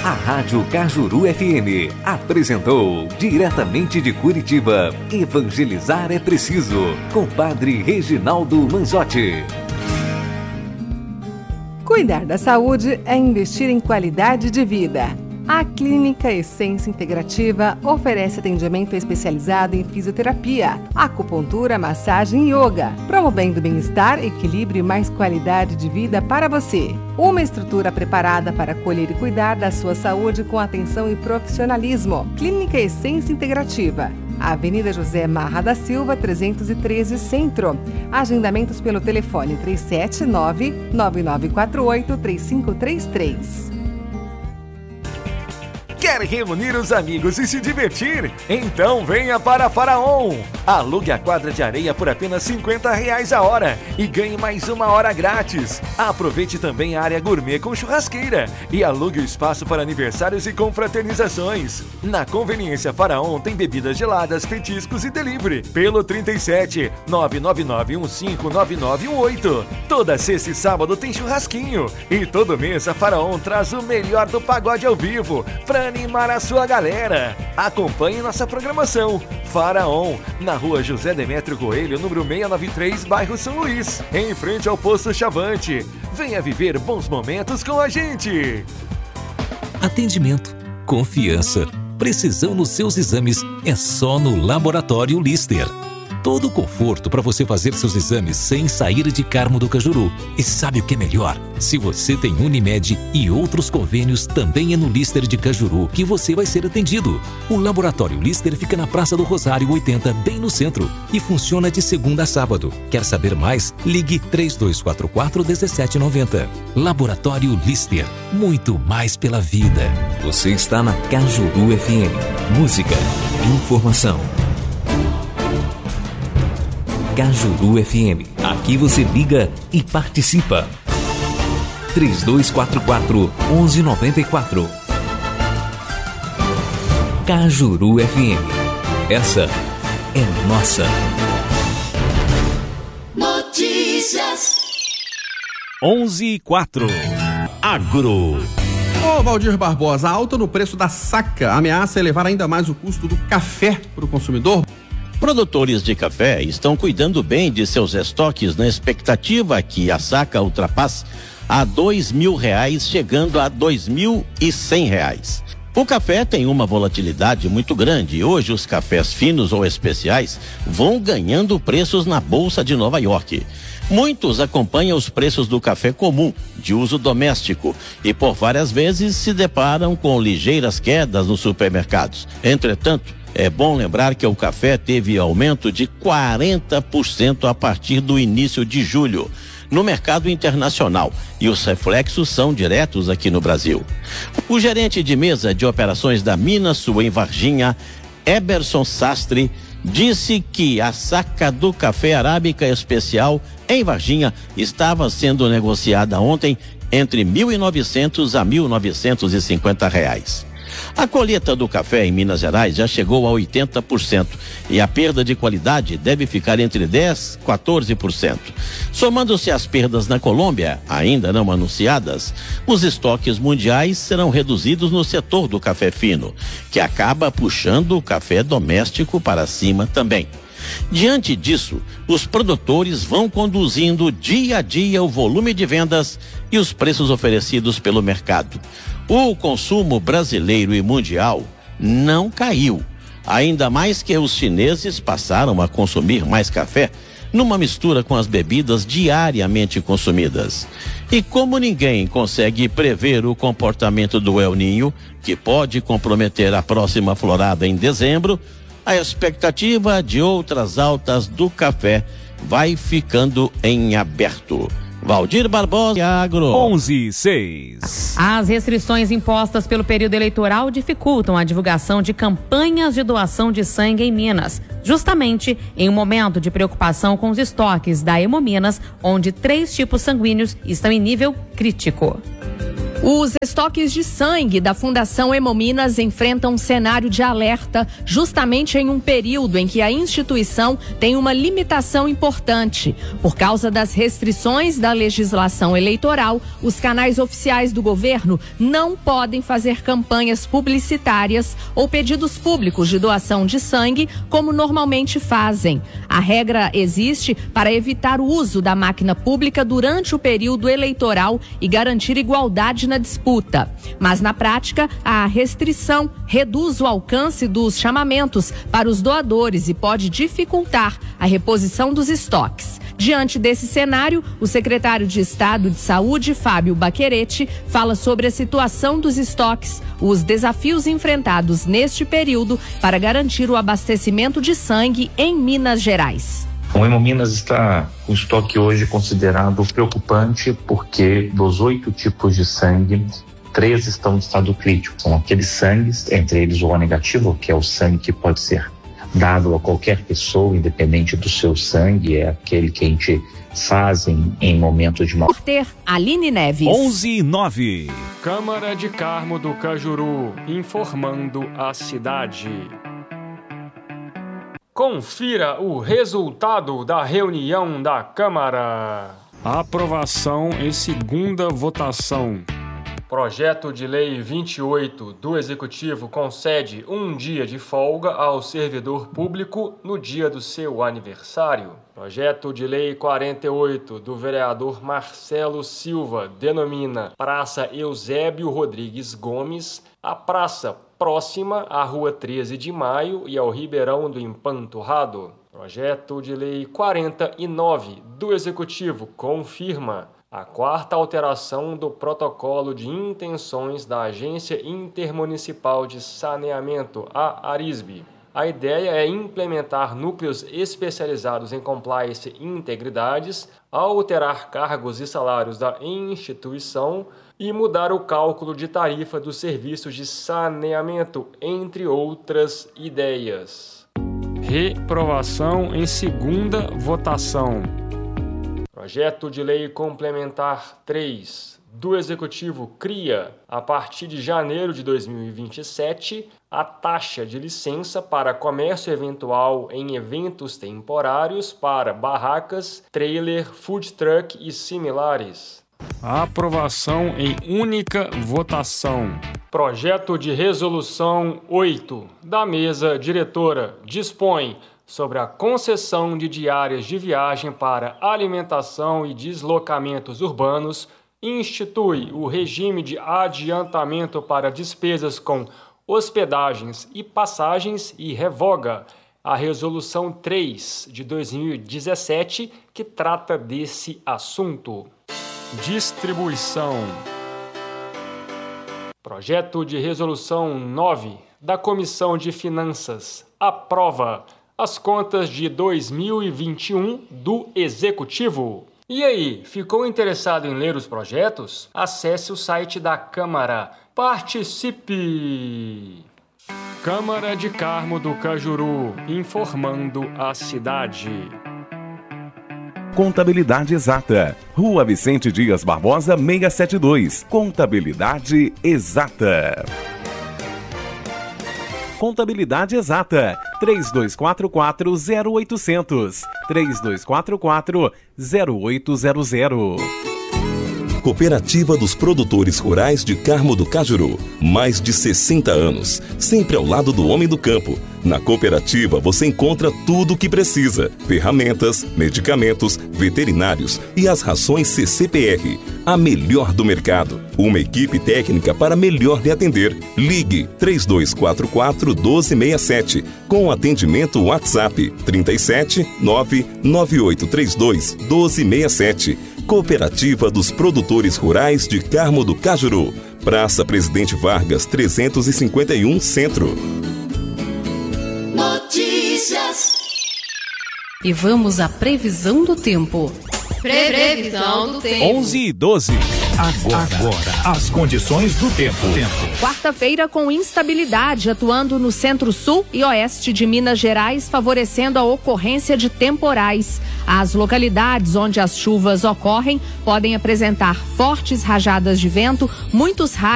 A Rádio Cajuru FM apresentou, diretamente de Curitiba, Evangelizar é Preciso, com Padre Reginaldo Manzotti. Cuidar da saúde é investir em qualidade de vida. A Clínica Essência Integrativa oferece atendimento especializado em fisioterapia, acupuntura, massagem e yoga, promovendo bem-estar, equilíbrio e mais qualidade de vida para você. Uma estrutura preparada para acolher e cuidar da sua saúde com atenção e profissionalismo. Clínica Essência Integrativa. Avenida José Marra da Silva, 313 Centro. Agendamentos pelo telefone 379-9948-3533. Quer reunir os amigos e se divertir? Então venha para Faraon! Alugue a quadra de areia por apenas R$50 a hora e ganhe mais 1 hora grátis. Aproveite também a área gourmet com churrasqueira e alugue o espaço para aniversários e confraternizações. Na Conveniência Faraon tem bebidas geladas, petiscos e delivery pelo 37 999159918. Toda sexta e sábado tem churrasquinho e todo mês a Faraon traz o melhor do pagode ao vivo para animar a sua galera. Acompanhe nossa programação. Faraon, na rua José Demétrio Coelho, número 693, bairro São Luís, em frente ao posto Chavante. Venha viver bons momentos com a gente. Atendimento, confiança, precisão nos seus exames é só no Laboratório Lister. Todo o conforto para você fazer seus exames sem sair de Carmo do Cajuru. E sabe o que é melhor? Se você tem Unimed e outros convênios, também é no Lister de Cajuru que você vai ser atendido. O Laboratório Lister fica na Praça do Rosário 80, bem no centro, e funciona de segunda a sábado. Quer saber mais? Ligue 3244-1790. Laboratório Lister, muito mais pela vida. Você está na Cajuru FM. Música, informação. Cajuru FM. Aqui você liga e participa. 3244-1194. Cajuru FM. Essa é nossa. Notícias 11:04. Agro. Ô Valdir Barbosa, a alta no preço da saca ameaça elevar ainda mais o custo do café para o consumidor? Produtores de café estão cuidando bem de seus estoques na expectativa que a saca ultrapasse a R$2.000, chegando a R$2.100. O café tem uma volatilidade muito grande e hoje os cafés finos ou especiais vão ganhando preços na Bolsa de Nova York. Muitos acompanham os preços do café comum, de uso doméstico, e por várias vezes se deparam com ligeiras quedas nos supermercados. Entretanto, é bom lembrar que o café teve aumento de 40% a partir do início de julho no mercado internacional e os reflexos são diretos aqui no Brasil. O gerente de mesa de operações da Minasul em Varginha, Eberson Sastre, disse que a saca do café arábica especial em Varginha estava sendo negociada ontem entre R$1.900 a R$1.950. A colheita do café em Minas Gerais já chegou a 80% e a perda de qualidade deve ficar entre 10% e 14%. Somando-se as perdas na Colômbia, ainda não anunciadas, os estoques mundiais serão reduzidos no setor do café fino, que acaba puxando o café doméstico para cima também. Diante disso, os produtores vão conduzindo dia a dia o volume de vendas e os preços oferecidos pelo mercado. O consumo brasileiro e mundial não caiu, ainda mais que os chineses passaram a consumir mais café numa mistura com as bebidas diariamente consumidas. E como ninguém consegue prever o comportamento do El Niño, que pode comprometer a próxima florada em dezembro, a expectativa de outras altas do café vai ficando em aberto. Valdir Barbosa, Agro. 11:06. As restrições impostas pelo período eleitoral dificultam a divulgação de campanhas de doação de sangue em Minas, justamente em um momento de preocupação com os estoques da Hemominas, onde 3 tipos sanguíneos estão em nível crítico. Os estoques de sangue da Fundação Hemominas enfrentam um cenário de alerta justamente em um período em que a instituição tem uma limitação importante. Por causa das restrições da legislação eleitoral, os canais oficiais do governo não podem fazer campanhas publicitárias ou pedidos públicos de doação de sangue como normalmente fazem. A regra existe para evitar o uso da máquina pública durante o período eleitoral e garantir igualdade na disputa. Mas na prática, a restrição reduz o alcance dos chamamentos para os doadores e pode dificultar a reposição dos estoques. Diante desse cenário, o secretário de Estado de Saúde, Fábio Baccheretti, fala sobre a situação dos estoques, os desafios enfrentados neste período para garantir o abastecimento de sangue em Minas Gerais. O Hemominas está com estoque hoje considerado preocupante porque dos 8 tipos de sangue, 3 estão em estado crítico. São aqueles sangues, entre eles o O negativo, que é o sangue que pode ser dado a qualquer pessoa, independente do seu sangue, é aquele que a gente faz em momentos de mal. Aline Neves. 11:09. Câmara de Carmo do Cajuru, informando a cidade. Confira o resultado da reunião da Câmara. Aprovação em segunda votação. Projeto de Lei 28 do Executivo concede um dia de folga ao servidor público no dia do seu aniversário. Projeto de Lei 48 do vereador Marcelo Silva denomina Praça Eusébio Rodrigues Gomes a praça próxima à Rua 13 de Maio e ao Ribeirão do Empanturrado. Projeto de Lei 49 do Executivo confirma a 4ª alteração do protocolo de intenções da Agência Intermunicipal de Saneamento, a ARISB. A ideia é implementar núcleos especializados em compliance e integridades, alterar cargos e salários da instituição e mudar o cálculo de tarifa dos serviços de saneamento, entre outras ideias. Reprovação em segunda votação. Projeto de Lei Complementar 3 do Executivo cria, a partir de janeiro de 2027, a taxa de licença para comércio eventual em eventos temporários para barracas, trailer, food truck e similares. Aprovação em única votação. Projeto de Resolução 8 da Mesa Diretora dispõe sobre a concessão de diárias de viagem para alimentação e deslocamentos urbanos, institui o regime de adiantamento para despesas com hospedagens e passagens e revoga a Resolução 3 de 2017, que trata desse assunto. Distribuição. Projeto de Resolução 9 da Comissão de Finanças aprova as contas de 2021 do Executivo. E aí, ficou interessado em ler os projetos? Acesse o site da Câmara. Participe! Câmara de Carmo do Cajuru, informando a cidade. Contabilidade Exata. Rua Vicente Dias Barbosa, 672. Contabilidade Exata. Contabilidade Exata. 3244-0800. 3244-0800. Cooperativa dos Produtores Rurais de Carmo do Cajuru. Mais de 60 anos, sempre ao lado do homem do campo. Na cooperativa você encontra tudo o que precisa: ferramentas, medicamentos, veterinários e as rações CCPR, a melhor do mercado. Uma equipe técnica para melhor lhe atender. Ligue 3244-1267 com atendimento WhatsApp 37 99832 1267. Cooperativa dos Produtores Rurais de Carmo do Cajuru. Praça Presidente Vargas, 351 Centro. Notícias. E vamos à previsão do tempo. Previsão do tempo. 11:12. Agora, as condições do tempo. Quarta-feira com instabilidade atuando no centro-sul e oeste de Minas Gerais, favorecendo a ocorrência de temporais. As localidades onde as chuvas ocorrem podem apresentar fortes rajadas de vento, muitos raios